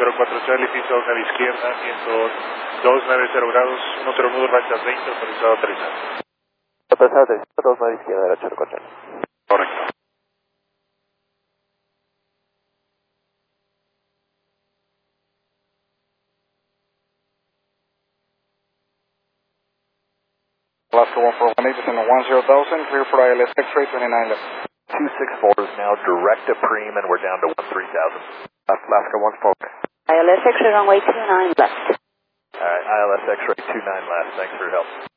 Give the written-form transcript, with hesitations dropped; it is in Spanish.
104 Charlie, pista 2 a la izquierda, viento 290 grados, 10 nudo, rachas 20, autorizado a aterrizar. Autorizado a aterrizar, 2 a la izquierda de la 104 Charlie. Correcto. Alaska 141, descend to 10,000, clear for ILS X-ray 29 left. 264 is now direct to Preem and we're down to 13,000. Alaska 140. ILS X-ray runway 29 left. Alright, ILS X-ray 29 left, thanks for your help.